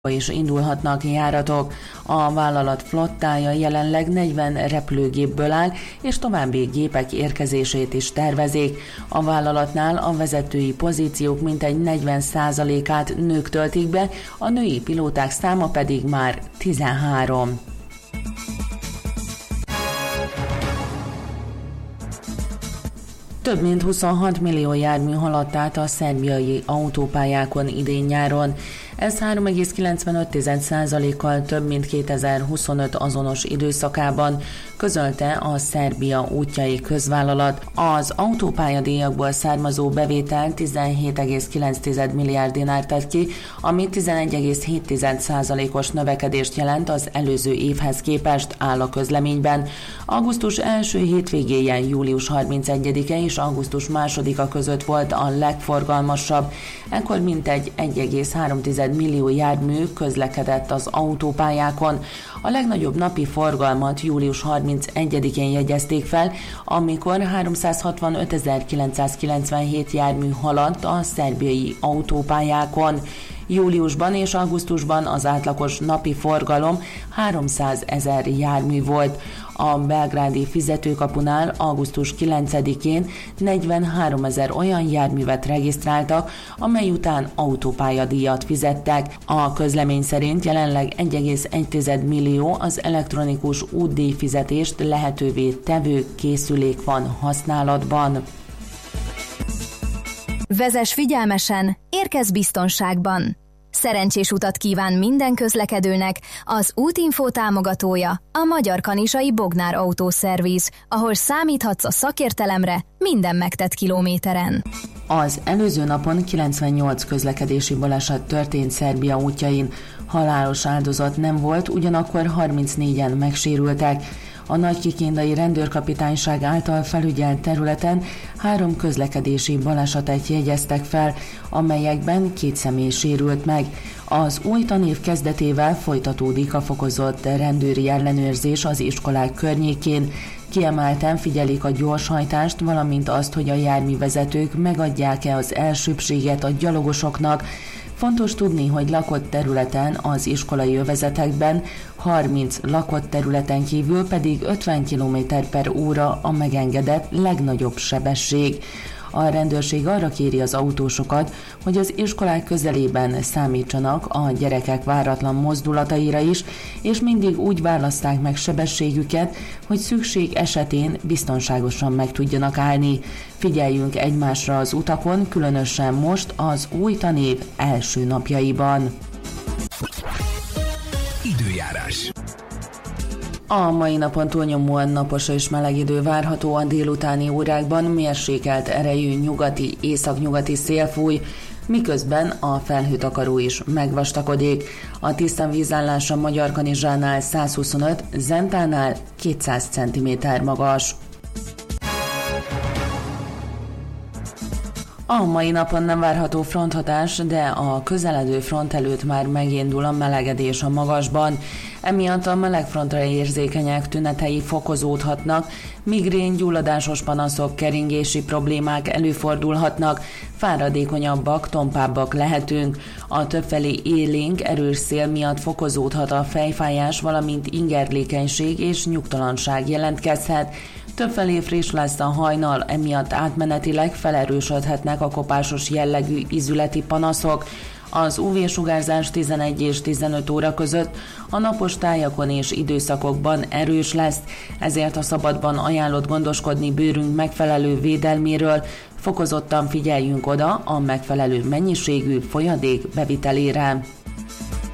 is indulhatnak járatok. A vállalat flottája jelenleg 40 repülőgépből áll, és további gépek érkezését is tervezik. A vállalatnál a vezetői pozíciók mintegy 40%-át nők töltik be, a női pilóták száma pedig már 13. Több mint 26 millió jármű haladt át a szerbiai autópályákon idén-nyáron. Ez 3,95%-kal több, mint 2025 azonos időszakában, közölte a Szerbia útjai közvállalat. Az autópályadíjakból származó bevétel 17,9 milliárd dinár tett ki, ami 11,7%-os növekedést jelent az előző évhez képest, áll a közleményben. Augusztus első hétvégéjen július 31-e és augusztus 2-a között volt a legforgalmasabb. Ekkor mintegy 1,3 millió jármű közlekedett az autópályákon. A legnagyobb napi forgalmat július 31-én jegyezték fel, amikor 365.997 jármű haladt a szerbiai autópályákon. Júliusban és augusztusban az átlagos napi forgalom 300 000 jármű volt. A belgrádi fizetőkapunál augusztus 9-én 43 000 olyan járművet regisztráltak, amely után autópályadíjat fizettek. A közlemény szerint jelenleg 1,1 millió az elektronikus útdíjfizetést lehetővé tevő készülék van használatban. Vezess figyelmesen, érkezz biztonságban! Szerencsés utat kíván minden közlekedőnek az Útinfo támogatója, a Magyar Kanizsai Bognár Autószerviz, ahol számíthatsz a szakértelemre minden megtett kilométeren. Az előző napon 98 közlekedési baleset történt Szerbia útjain. Halálos áldozat nem volt, ugyanakkor 34-en megsérültek. A Nagykikindai rendőrkapitányság által felügyelt területen 3 közlekedési balesetet jegyeztek fel, amelyekben 2 személy sérült meg. Az új tanév kezdetével folytatódik a fokozott rendőri ellenőrzés az iskolák környékén. Kiemelten figyelik a gyorshajtást, valamint azt, hogy a járművezetők megadják-e az elsőbbséget a gyalogosoknak. Fontos tudni, hogy lakott területen, az iskolai övezetekben 30 lakott területen kívül pedig 50 km/óra a megengedett legnagyobb sebesség. A rendőrség arra kéri az autósokat, hogy az iskolák közelében számítsanak a gyerekek váratlan mozdulataira is, és mindig úgy választák meg sebességüket, hogy szükség esetén biztonságosan meg tudjanak állni. Figyeljünk egymásra az utakon, különösen most az új tanév első napjaiban. Időjárás. A mai napon túlnyomóan napos és meleg idő várható, a délutáni órákban mérsékelt erejű nyugati, északnyugati szél fúj, miközben a felhőtakaró is megvastakodik. A tisztánvízállás a Magyarkanizsánál 125, Zentánál 200 cm magas. A mai napon nem várható fronthatás, de a közeledő front előtt már megindul a melegedés a magasban. Emiatt a melegfrontra érzékenyek tünetei fokozódhatnak, migrén, gyulladásos panaszok, keringési problémák előfordulhatnak, fáradékonyabbak, tompábbak lehetünk. A többfelé élénk, erős szél miatt fokozódhat a fejfájás, valamint ingerlékenység és nyugtalanság jelentkezhet. Többfelé friss lesz a hajnal, emiatt átmenetileg felerősödhetnek a kopásos jellegű ízületi panaszok. Az UV-sugárzás 11 és 15 óra között a napos tájakon és időszakokban erős lesz, ezért a szabadban ajánlott gondoskodni bőrünk megfelelő védelméről, fokozottan figyeljünk oda a megfelelő mennyiségű folyadék bevitelére.